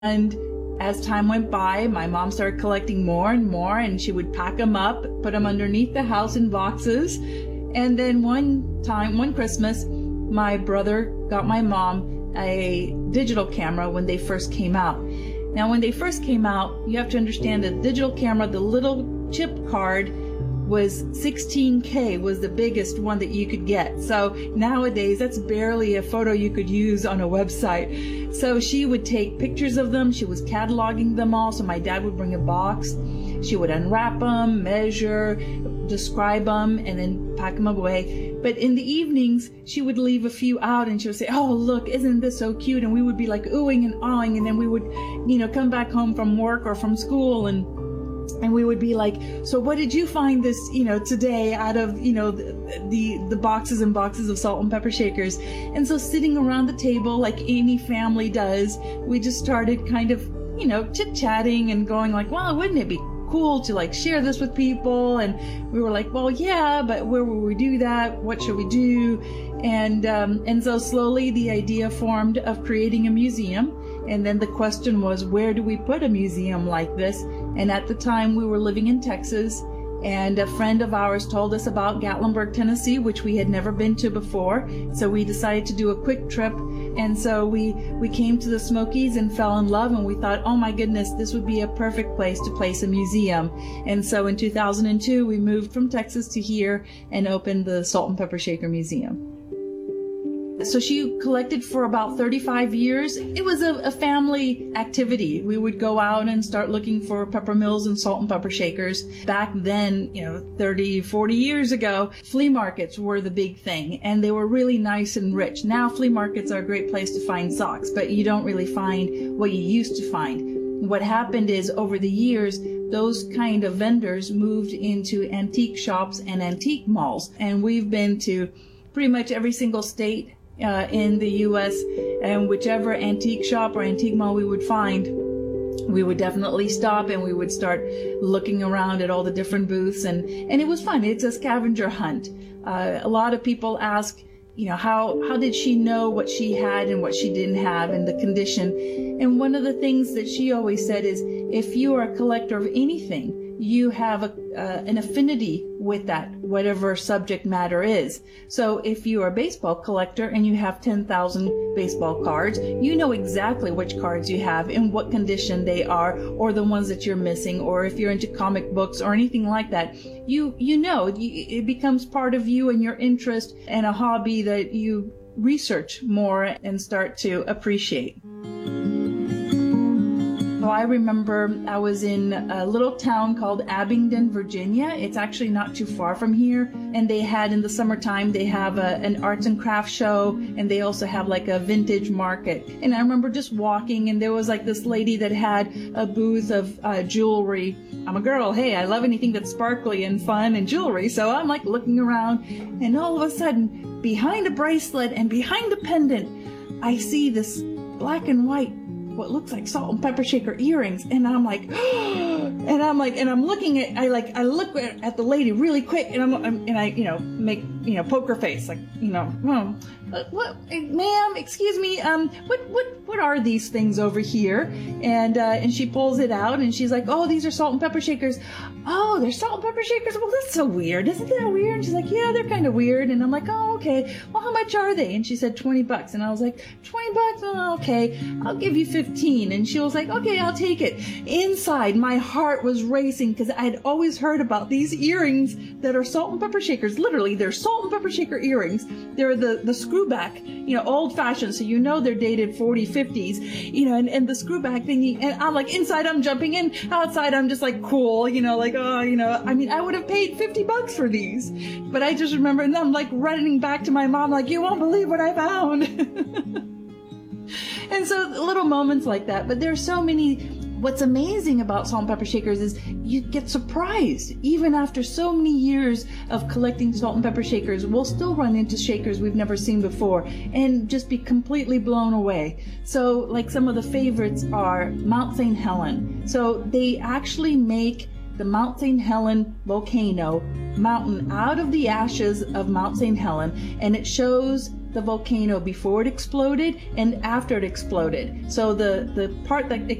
And as time went by, my mom started collecting more and more, and she would pack them up, put them underneath the house in boxes. And then one Christmas, my brother got my mom a digital camera when they first came out. Now, when they first came out, you have to understand that digital camera, the little chip card, was 16K was the biggest one that you could get. So nowadays, that's barely a photo you could use on a website. So she would take pictures of them. She was cataloging them all. So my dad would bring a box. She would unwrap them, measure, describe them, and then pack them away. But in the evenings, she would leave a few out, and she would say, "Oh, look, isn't this so cute?" And we would be like oohing and awing, and then we would, come back home from work or from school, and we would be like, "So what did you find this, today out of, the boxes and boxes of salt and pepper shakers?" And so sitting around the table like any family does, we just started kind of, chit-chatting and going like, "Well, wouldn't it be cool to like share this with people?" And we were like, "Well, yeah, but where will we do that? What should we do?" And so slowly the idea formed of creating a museum. And then the question was, where do we put a museum like this? And at the time we were living in Texas, and a friend of ours told us about Gatlinburg, Tennessee, which we had never been to before. So we decided to do a quick trip. And so we came to the Smokies and fell in love, and we thought, oh my goodness, this would be a perfect place to place a museum. And so in 2002, we moved from Texas to here and opened the Salt and Pepper Shaker Museum. So she collected for about 35 years. It was a family activity. We would go out and start looking for pepper mills and salt and pepper shakers. Back then, 30, 40 years ago, flea markets were the big thing, and they were really nice and rich. Now flea markets are a great place to find socks, but you don't really find what you used to find. What happened is, over the years, those kind of vendors moved into antique shops and antique malls. And we've been to pretty much every single state in the U.S., and whichever antique shop or antique mall we would find, we would definitely stop, and we would start looking around at all the different booths, and it was fun. It's a scavenger hunt. A lot of people ask, how did she know what she had and what she didn't have and the condition? And one of the things that she always said is, if you are a collector of anything, you have an affinity with that, whatever subject matter is. So if you are a baseball collector and you have 10,000 baseball cards, you know exactly which cards you have and what condition they are, or the ones that you're missing. Or if you're into comic books or anything like that, it becomes part of you and your interest, and a hobby that you research more and start to appreciate. So I remember I was in a little town called Abingdon, Virginia. It's actually not too far from here. And they had, in the summertime, they have an arts and crafts show, and they also have like a vintage market. And I remember just walking, and there was like this lady that had a booth of jewelry. I'm a girl. Hey, I love anything that's sparkly and fun and jewelry. So I'm like looking around, and all of a sudden, behind a bracelet and behind a pendant, I see this black and white, what looks like salt and pepper shaker earrings. And I'm like, and I'm looking at, I look at the lady really quick, and I make, poker face, like, what, ma'am, excuse me, what are these things over here? And she pulls it out, and she's like, oh, these are salt and pepper shakers. Oh, they're salt and pepper shakers? Well, that's so weird. Isn't that weird? And she's like, yeah, they're kind of weird. And I'm like, oh, okay. Well, how much are they? And she said $20. And I was like, $20? Oh, okay. I'll give you 15. And she was like, okay, I'll take it. Inside, my heart was racing, because I had always heard about these earrings that are salt and pepper shakers. Literally, they're salt and pepper shaker earrings. They're the screw back, old fashioned. So they're dated 40s, 50s, and the screw back thingy. And I'm like, inside I'm jumping in, outside I'm just like cool, I would have paid $50 for these. But I just remember, and I'm like running back to my mom, like, you won't believe what I found. And so little moments like that. But there are so many. What's amazing about salt and pepper shakers is you get surprised. Even after so many years of collecting salt and pepper shakers, we'll still run into shakers we've never seen before and just be completely blown away. So like some of the favorites are Mount St. Helen. So they actually make the Mount St. Helen volcano mountain out of the ashes of Mount St. Helen, and it shows the volcano before it exploded and after it exploded. So the part that